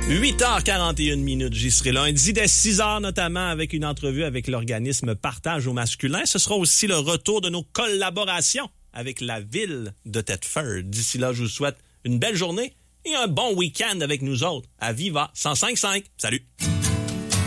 8h41. J'y serai lundi dès 6h, notamment avec une entrevue avec l'organisme Partage au masculin. Ce sera aussi le retour de nos collaborations avec la ville de Thetford. D'ici là, je vous souhaite une belle journée et un bon week-end avec nous autres à Viva 105.5. Salut!